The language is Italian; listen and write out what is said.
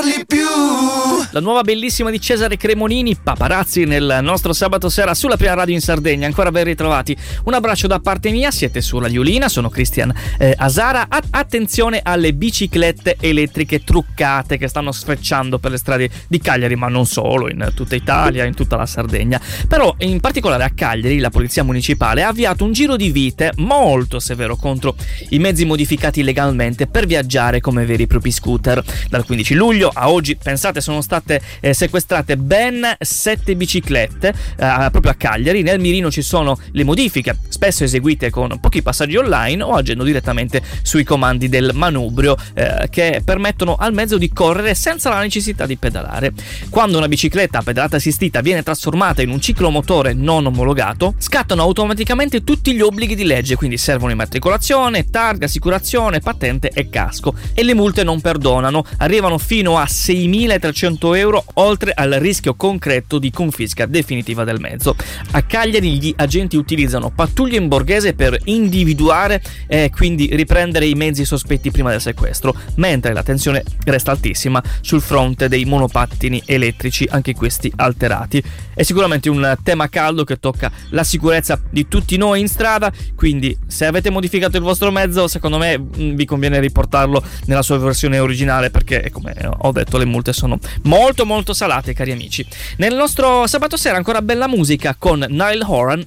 parli più. La nuova bellissima di Cesare Cremonini, Paparazzi, nel nostro sabato sera sulla prima radio in Sardegna. Ancora ben ritrovati. Un abbraccio da parte mia, siete sulla Iulina, sono Cristian Asara. Attenzione alle biciclette elettriche truccate che stanno sfrecciando per le strade di Cagliari, ma non solo, in tutta Italia, in tutta la Sardegna. Però in particolare a Cagliari la polizia municipale ha avviato un giro di vite molto severo contro i mezzi modificati illegalmente per viaggiare come veri e propri scooter. Dal 15 luglio a oggi, pensate, sono state sequestrate ben 7 biciclette proprio a Cagliari. Nel mirino ci sono le modifiche, spesso eseguite con pochi passaggi online o agendo direttamente sui comandi del manubrio, che permettono al mezzo di correre senza la necessità di pedalare. Quando una bicicletta a pedalata assistita viene trasformata in un ciclomotore non omologato, scattano automaticamente tutti gli obblighi di legge, quindi servono immatricolazione, targa, assicurazione, patente e casco, e le multe non perdonano, arrivano fino a 6.300 euro, oltre al rischio concreto di confisca definitiva del mezzo. A Cagliari gli agenti utilizzano pattuglie in borghese per individuare e quindi riprendere i mezzi sospetti prima del sequestro, mentre la tensione resta altissima sul fronte dei monopattini elettrici, anche questi alterati. È sicuramente un tema caldo che tocca la sicurezza di tutti noi in strada, quindi se avete modificato il vostro mezzo, secondo me vi conviene riportarlo nella sua versione originale, perché come ho detto le multe sono molto molto salate, cari amici. Nel nostro sabato sera ancora bella musica con Niall Horan